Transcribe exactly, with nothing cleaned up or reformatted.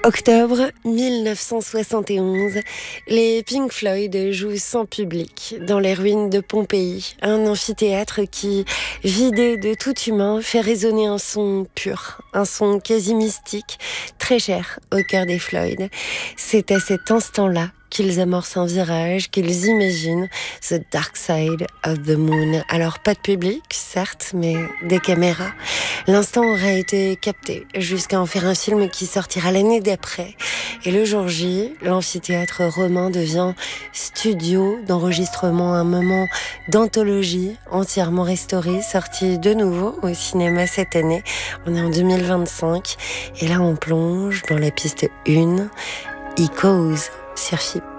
Octobre mille neuf cent soixante et onze, les Pink Floyd jouent sans public dans les ruines de Pompéi, un amphithéâtre qui, vidé de tout humain, fait résonner un son pur, un son quasi mystique, très cher au cœur des Floyd. C'est à cet instant-là qu'ils amorcent un virage, qu'ils imaginent The Dark Side of the Moon. Alors pas de public, certes, mais des caméras. L'instant aura été capté jusqu'à en faire un film qui sortira l'année d'après. Et le jour J, l'amphithéâtre romain devient studio d'enregistrement, un moment d'anthologie entièrement restauré, sorti de nouveau au cinéma cette année. On est en deux mille vingt-cinq et là on plonge dans la piste un, Echoes sur F I P.